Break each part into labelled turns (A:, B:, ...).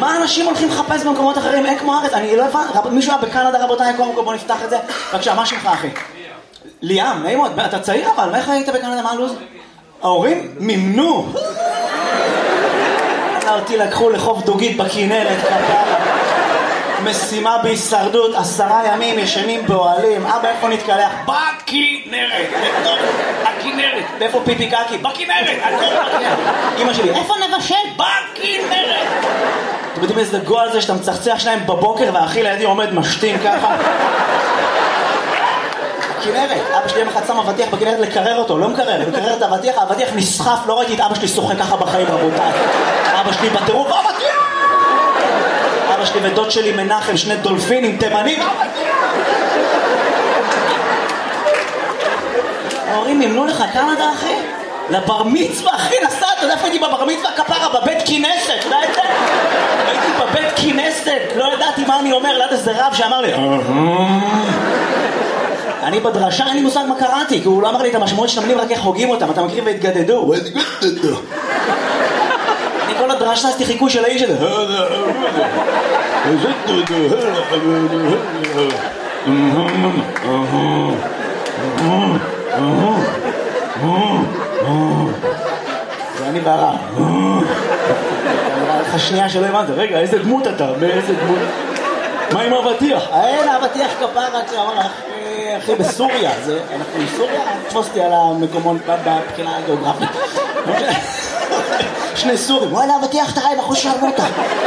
A: מה אנשים הולכים לחפש במקומות אחרים? אין כמו ארץ, אני לא הבנתי, מישהו היה בקנדה רבותיי, קודם כל בוא נפתח את זה. בבקשה, מה שמך אחי? ליאם, נעים מאוד, אתה צעיר אבל, מה איך היית בקנדה, מה הלוז? ההורים מימנו. אותי לקחו לחוף דוגית בכנרת, משימה בהישרדות, 10 ימים ישנים באוהלים, אבא איפה נתקלח? בכנרת, בתוך הכנרת. ואיפה פיפי קקי? בכנרת, אמא שלי, איפה נבשל? בכנרת. אתם יודעים איזה גועל זה שאתה מצחצח שלהם בבוקר והאחי לידי עומד משתין ככה? כנרת, אבא שלי יום אחד שם אבטיח בכנרת לקרר אותו, לא מקרר, לקרר את האבטיח, האבטיח נסחף, לא ראיתי את אבא שלי שוחק ככה בחיים רבותיי. אבא שלי בטירוף, אבטיח! אבא שלי ודוד שלי מנחם, 2 דולפינים, תימנים, אבטיח! ההורים מימנו לך קנדה אחי? לבר מצווה אחי, נסעת, אתה יודע איפה הייתי בבר מצווה כפרה? בבית כנסת, לא יודע? הייתי בבית כנסת, לא ידעתי מה אני אומר, ליד איזה רב שאמר לי אני בדרשה, אין לי מושג מה קראתי, כי הוא לא אמר לי את המשמעות של המילים, רק איך הוגים אותם, אתה מכיר והתגדדו. אני כל הדרשה עשיתי חיקוי של האיש הזה. זה אני והרע. נראה לך שנייה שלא הבנת, רגע, איזה דמות אתה? באיזה דמות? מה עם אבטיח? אין, אבטיח כפר רק שאמר אחי בסוריה, אנחנו בסוריה? תפוס אותי על המקומון בבחינה הגיאוגרפית. 2 סורים, וואלה אבטיח תראי בחוש שרמוטה.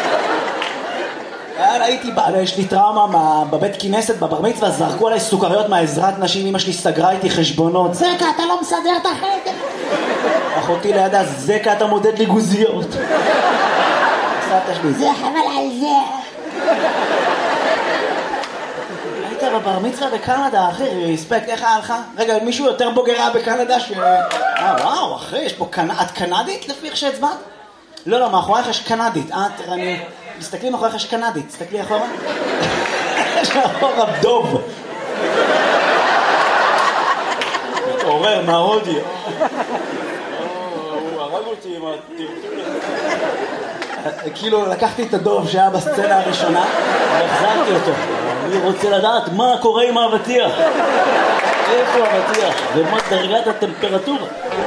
A: הייתי, יש לי טראומה בבית כנסת, בבר מצווה, זרקו עליי סוכריות מהעזרת נשים, אמא שלי סגרה איתי חשבונות. זקה, אתה לא מסדר את החדר. אחותי לידה, זקה, אתה מודד לי גוזיות. סבתא שלי, זה חבל על זה. היית בבר מצווה בקנדה, אחי, ריספקט, איך היה לך? רגע, מישהו יותר בוגר היה בקנדה ש... וואו, אחי, יש פה את קנדית לפי איך שהצבעת? לא, מאחורייך יש קנדית. אני... תסתכלי מאחורייך יש קנדית, תסתכלי אחורה. יש מאחורה דוב. מתעורר מההודי. הוא הרג אותי עם הטרטול הזה. כאילו לקחתי את הדוב שהיה בסצנה הראשונה והחזרתי אותו. אני רוצה לדעת מה קורה עם האבטיח. איפה האבטיח? ומה דרגת הטמפרטורה?